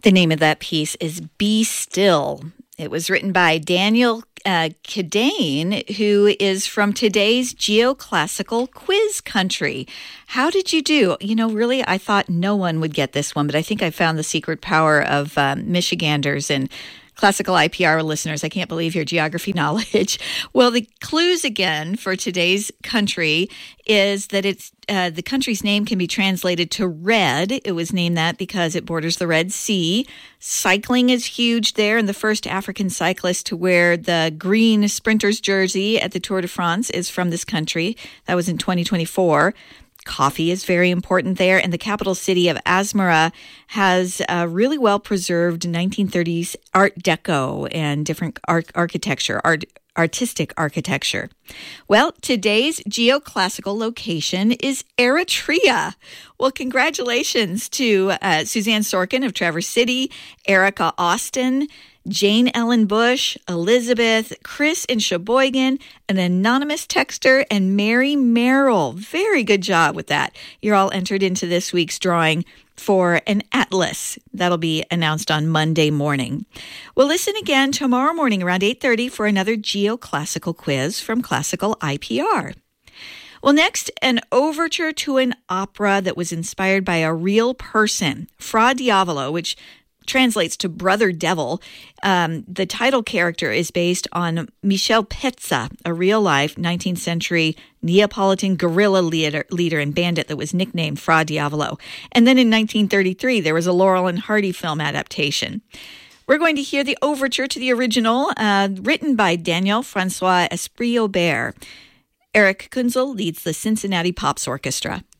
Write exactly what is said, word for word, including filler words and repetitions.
The name of that piece is Be Still. It was written by Daniel uh, Cadane, who is from today's geoclassical quiz country. How did you do? You know, really, I thought no one would get this one, but I think I found the secret power of um, Michiganders and classical I P R listeners. I can't believe your geography knowledge. Well, the clues again for today's country is that it's uh, the country's name can be translated to red. It was named that because it borders the Red Sea. Cycling is huge there, and the first African cyclist to wear the green sprinter's jersey at the Tour de France is from this country. That was in twenty twenty-four. Coffee is very important there, and the capital city of Asmara has a really well-preserved nineteen thirties Art Deco and different art architecture, art, artistic architecture. Well, today's geoclassical location is Eritrea. Well, congratulations to uh, Suzanne Sorkin of Traverse City, Erica Austin, Jane Ellen Bush, Elizabeth, Chris in Sheboygan, an anonymous texter, and Mary Merrill. Very good job with that. You're all entered into this week's drawing for an atlas. That'll be announced on Monday morning. We'll listen again tomorrow morning around eight thirty for another geoclassical quiz from Classical I P R. Well, next, an overture to an opera that was inspired by a real person, Fra Diavolo, which translates to Brother Devil. Um, the title character is based on Michel Pezza, a real-life nineteenth century Neapolitan guerrilla leader, leader and bandit that was nicknamed Fra Diavolo. And then in nineteen thirty-three, there was a Laurel and Hardy film adaptation. We're going to hear the overture to the original, uh, written by Daniel Francois Esprit-Aubert. Eric Kunzel leads the Cincinnati Pops Orchestra.